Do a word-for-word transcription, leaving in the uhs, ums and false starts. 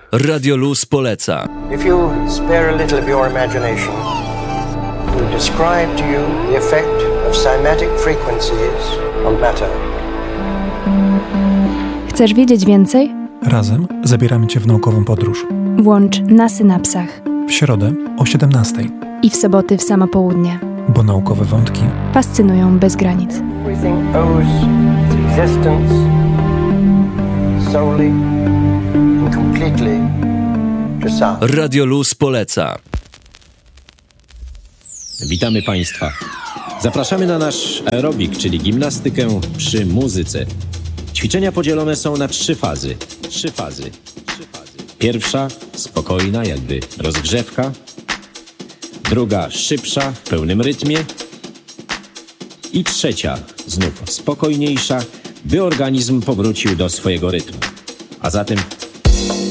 Radio Luz poleca. If you spare a little of your imagination, we'll describe to you the effect of cymatic frequencies on matter. Chcesz wiedzieć więcej? Razem zabieramy Cię w naukową podróż. Włącz Na synapsach. W środę o siedemnastej. I w soboty w samo południe. Bo naukowe wątki fascynują bez granic. Everything owes its existence solely and completely to sound. Radio Luz poleca. Witamy Państwa. Zapraszamy na nasz aerobik, czyli gimnastykę przy muzyce. Ćwiczenia podzielone są na trzy fazy. Trzy fazy. Trzy fazy. Pierwsza, spokojna, jakby rozgrzewka. Druga, szybsza, w pełnym rytmie. I trzecia, znów spokojniejsza, by organizm powrócił do swojego rytmu. A zatem